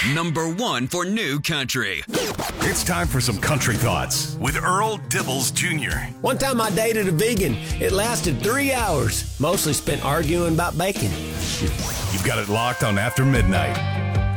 #1 for new country. It's time for some country thoughts with Earl Dibbles Jr. One time I dated a vegan. It lasted 3 hours. Mostly spent arguing about bacon. You've got it locked on After Midnight.